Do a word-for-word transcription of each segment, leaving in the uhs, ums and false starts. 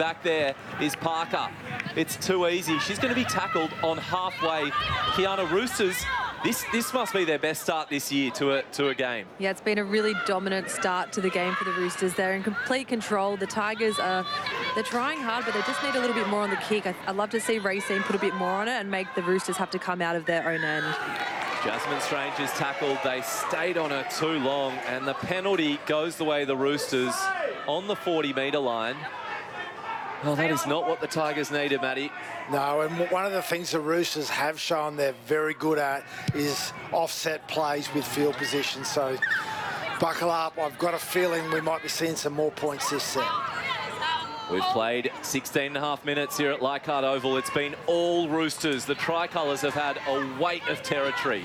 back there is Parker. It's too easy. She's going to be tackled on halfway. Kiana Roosters, this this must be their best start this year to a, to a game. Yeah, it's been a really dominant start to the game for the Roosters. They're in complete control. The Tigers are, they're trying hard, but they just need a little bit more on the kick. I, I'd love to see Racine put a bit more on it and make the Roosters have to come out of their own end. Jasmine Strange is tackled. They stayed on her too long, and the penalty goes the way of the Roosters on the forty metre line. Well, that is not what the Tigers needed, Matty. No, and one of the things the Roosters have shown they're very good at is offset plays with field position. So buckle up. I've got a feeling we might be seeing some more points this set. We've played sixteen and a half minutes here at Leichhardt Oval. It's been all Roosters. The Tricolours have had a weight of territory.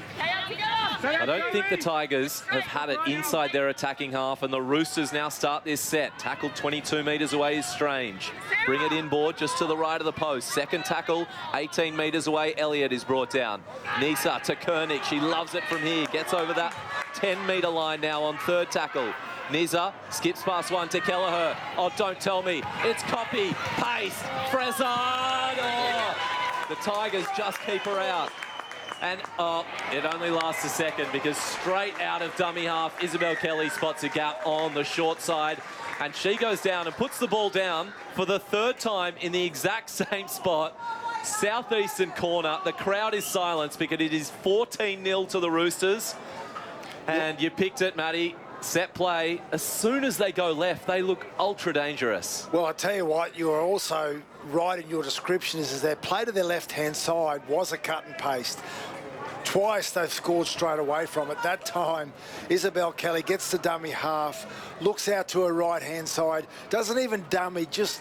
I don't think the Tigers have had it inside their attacking half, and the Roosters now start this set. Tackled twenty-two metres away is Strange. Bring it inboard just to the right of the post. Second tackle, eighteen metres away. Elliott is brought down. Nisa to Koenig. She loves it from here. Gets over that ten metre line now on third tackle. Niza skips past one to Kelleher. Oh, don't tell me. It's copy, paste, Frezard. Oh, the Tigers just keep her out. And oh, it only lasts a second because straight out of dummy half, Isabel Kelly spots a gap on the short side. And she goes down and puts the ball down for the third time in the exact same spot. Southeastern corner. The crowd is silenced because it is fourteen nil to the Roosters. And you picked it, Matty. Set play, as soon as they go left, they look ultra dangerous. Well, I tell you what, you are also right in your description is, is their play to their left-hand side was a cut and paste. Twice they've scored straight away from it. That time, Isabel Kelly gets the dummy half, looks out to her right-hand side, doesn't even dummy, just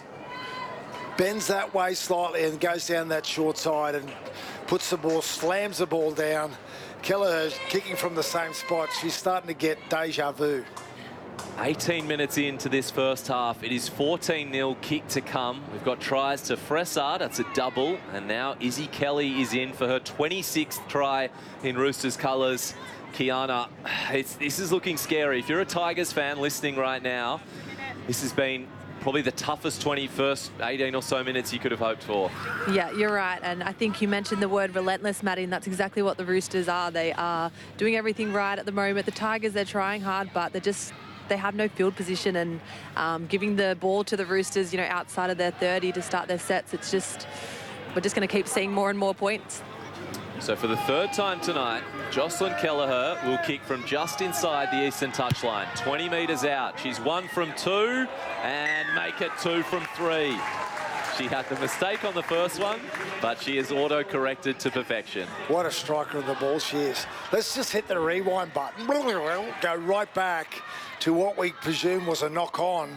bends that way slightly and goes down that short side and puts the ball, slams the ball down. Kelleher's kicking from the same spot. She's starting to get deja vu. eighteen minutes into this first half. It is fourteen nil, kick to come. We've got tries to Fressard. That's a double. And now Izzy Kelly is in for her twenty-sixth try in Roosters colours. Kiana, it's, this is looking scary. If you're a Tigers fan listening right now, this has been probably the toughest twenty-first eighteen or so minutes you could have hoped for. Yeah, you're right. And I think you mentioned the word relentless, Maddie, and that's exactly what the Roosters are. They are doing everything right at the moment. The Tigers, they're trying hard, but they're just, they have no field position, and um, giving the ball to the Roosters, you know, outside of their thirty to start their sets, it's just, we're just going to keep seeing more and more points. So for the third time tonight, Jocelyn Kelleher will kick from just inside the eastern touchline, twenty metres out. She's one from two and make it two from three. She had the mistake on the first one, but she is auto-corrected to perfection. What a striker of the ball she is. Let's just hit the rewind button. Go right back to what we presume was a knock-on.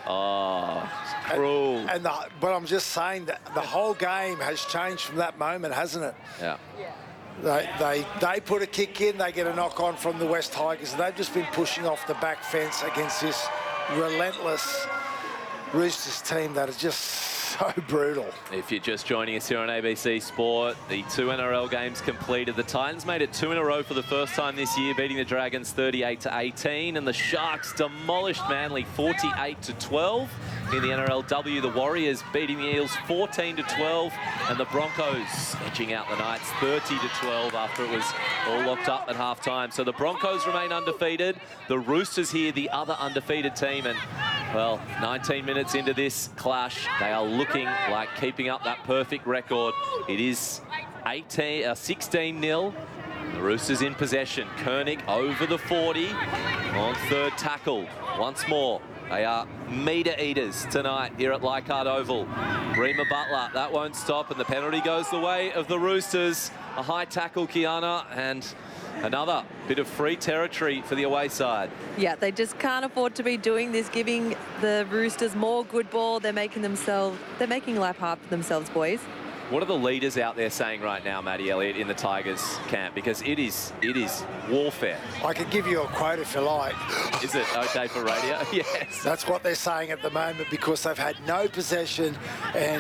Oh, cruel. And, and the, but I'm just saying that the whole game has changed from that moment, hasn't it? Yeah. They, they, they put a kick in, they get a knock-on from the West Tigers. And they've just been pushing off the back fence against this relentless Roosters team that is just so brutal. If you're just joining us here on A B C Sport, the two N R L games completed. The Titans made it two in a row for the first time this year, beating the Dragons thirty-eight to eighteen, and the Sharks demolished Manly forty-eight to twelve. In the N R L W, the Warriors beating the Eels fourteen to twelve, and the Broncos edging out the Knights thirty to twelve after it was all locked up at half-time. So the Broncos remain undefeated. The Roosters here, the other undefeated team, and well, nineteen minutes into this clash, they are looking like keeping up that perfect record. It is eighteen, uh, sixteen nil. The Roosters in possession. Koenig over the forty on third tackle. Once more, they are metre eaters tonight here at Leichhardt Oval. Rima Butler, that won't stop, and the penalty goes the way of the Roosters. A high tackle, Kiana, and another bit of free territory for the away side. Yeah, they just can't afford to be doing this, giving the Roosters more good ball. They're making themselves, they're making life hard for themselves, boys. What are the leaders out there saying right now, Matty Elliott, in the Tigers camp? Because it is it is warfare. I can give you a quote if you like. Is it okay for radio? Yes. That's what they're saying at the moment, because they've had no possession, and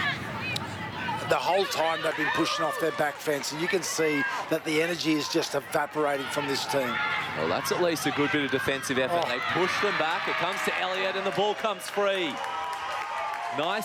the whole time they've been pushing off their back fence, and you can see that the energy is just evaporating from this team. Well, that's at least a good bit of defensive effort. Oh. They push them back. It comes to Elliott, and the ball comes free. Nice